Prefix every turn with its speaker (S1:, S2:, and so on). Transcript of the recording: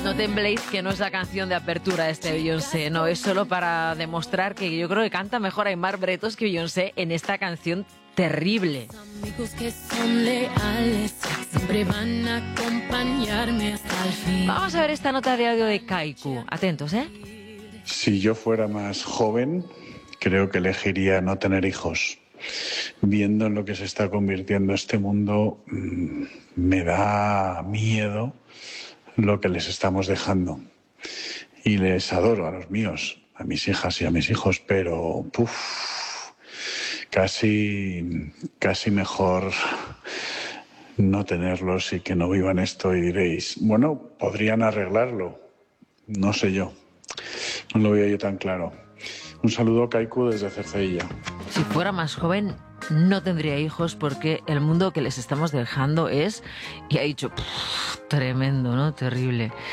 S1: No tembléis, que no es la canción de apertura de este Beyoncé, no, es solo para demostrar que yo creo que canta mejor Aimar Bretos que Beyoncé en esta canción terrible.
S2: Amigos que son leales siempre van a acompañarme hasta el fin.
S1: Vamos a ver esta nota de audio de Kaiku. Atentos, ¿eh?
S3: Si yo fuera más joven, creo que elegiría no tener hijos. Viendo en lo que se está convirtiendo este mundo, me da miedo lo que les estamos dejando. Y les adoro a los míos, a mis hijas y a mis hijos, pero casi mejor no tenerlos y que no vivan esto. Y diréis, bueno, podrían arreglarlo. No sé yo. No lo veo yo tan claro. Un saludo, Kaiku, desde Cercedilla.
S1: Si fuera más joven, no tendría hijos porque el mundo que les estamos dejando es, y ha dicho, tremendo, ¿no? Terrible.